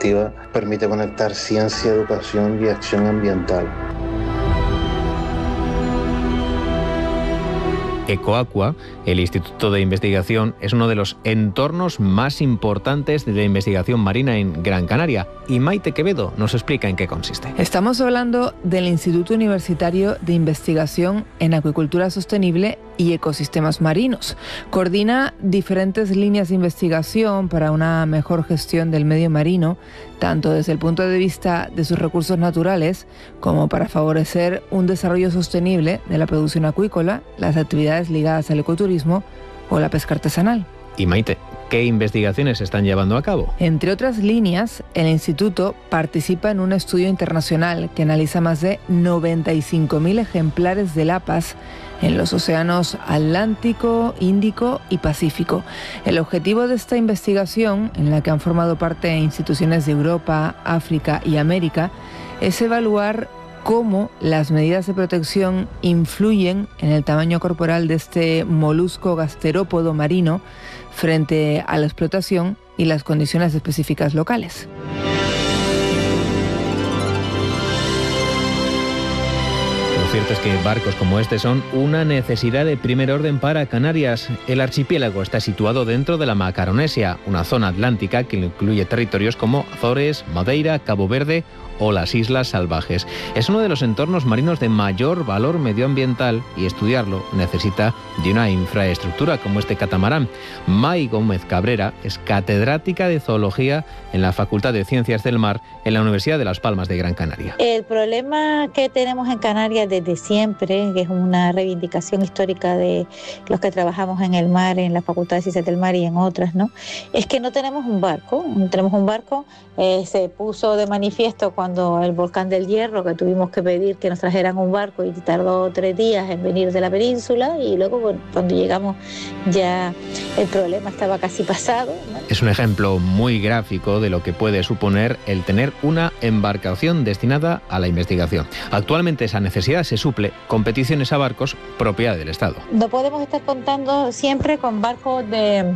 perspectiva permite conectar ciencia, educación y acción ambiental. Ecoaqua, el Instituto de Investigación, es uno de los entornos más importantes de la investigación marina en Gran Canaria. Y Maite Quevedo nos explica en qué consiste. Estamos hablando del Instituto Universitario de Investigación en Acuicultura Sostenible y Ecosistemas Marinos. Coordina diferentes líneas de investigación para una mejor gestión del medio marino, tanto desde el punto de vista de sus recursos naturales, como para favorecer un desarrollo sostenible de la producción acuícola, las actividades ligadas al ecoturismo o la pesca artesanal. Y Maite, ¿qué investigaciones se están llevando a cabo? Entre otras líneas, el Instituto participa en un estudio internacional que analiza más de 95.000 ejemplares de lapas en los océanos Atlántico, Índico y Pacífico. El objetivo de esta investigación, en la que han formado parte instituciones de Europa, África y América, es evaluar cómo las medidas de protección influyen en el tamaño corporal de este molusco gasterópodo marino frente a la explotación y las condiciones específicas locales. Lo cierto es que barcos como este son una necesidad de primer orden para Canarias. El archipiélago está situado dentro de la Macaronesia, una zona atlántica que incluye territorios como Azores, Madeira, Cabo Verde o las Islas Salvajes. Es uno de los entornos marinos de mayor valor medioambiental y estudiarlo necesita de una infraestructura como este catamarán. May Gómez Cabrera es catedrática de Zoología en la Facultad de Ciencias del Mar en la Universidad de Las Palmas de Gran Canaria. El problema que tenemos en Canarias desde siempre, que es una reivindicación histórica de los que trabajamos en el mar, en la Facultad de Ciencias del Mar y en otras, ¿no?, es que no tenemos un barco. No tenemos un barco. Se puso de manifiesto cuando el volcán del Hierro, que tuvimos que pedir que nos trajeran un barco y tardó 3 días en venir de la península, y luego cuando llegamos ya el problema estaba casi pasado, ¿no? Es un ejemplo muy gráfico de lo que puede suponer el tener una embarcación destinada a la investigación. Actualmente esa necesidad se suple con peticiones a barcos propiedad del Estado. No podemos estar contando siempre con barcos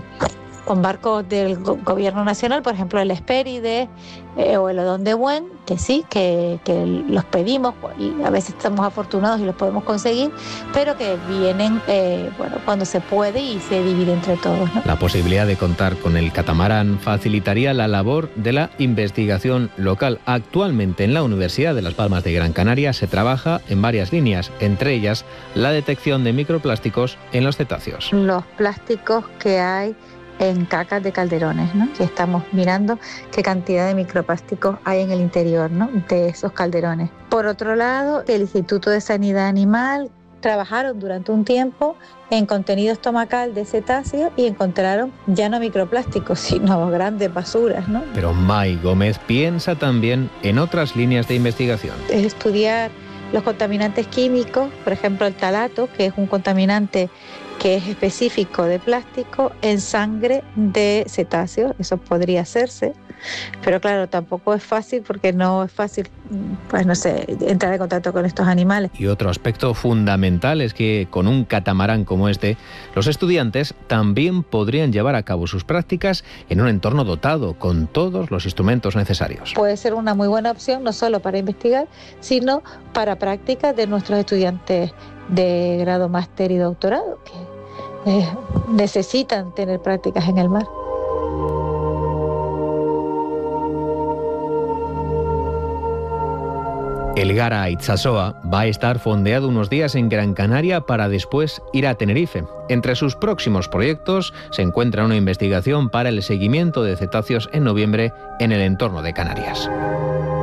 del gobierno nacional, por ejemplo el Hespérides o el Odón de Buen, que sí, que los pedimos y a veces estamos afortunados y los podemos conseguir, pero que vienen cuando se puede y se divide entre todos, ¿no? La posibilidad de contar con el catamarán facilitaría la labor de la investigación local. Actualmente en la Universidad de Las Palmas de Gran Canaria se trabaja en varias líneas, entre ellas la detección de microplásticos en los cetáceos. Los plásticos que hay en cacas de calderones, ¿no?, que estamos mirando qué cantidad de microplásticos hay en el interior, ¿no?, de esos calderones. Por otro lado, el Instituto de Sanidad Animal trabajaron durante un tiempo en contenido estomacal de cetáceos y encontraron ya no microplásticos, sino grandes basuras, ¿no? Pero May Gómez piensa también en otras líneas de investigación. Es estudiar los contaminantes químicos, por ejemplo el talato, que es un contaminante que es específico de plástico en sangre de cetáceos. Eso podría hacerse, pero claro, tampoco es fácil porque no es fácil, entrar en contacto con estos animales. Y otro aspecto fundamental es que con un catamarán como este, los estudiantes también podrían llevar a cabo sus prácticas en un entorno dotado con todos los instrumentos necesarios. Puede ser una muy buena opción, no solo para investigar, sino para prácticas de nuestros estudiantes de grado, máster y doctorado, que necesitan tener prácticas en el mar. El Gara Itsasoa va a estar fondeado unos días en Gran Canaria para después ir a Tenerife. Entre sus próximos proyectos se encuentra una investigación para el seguimiento de cetáceos en noviembre en el entorno de Canarias.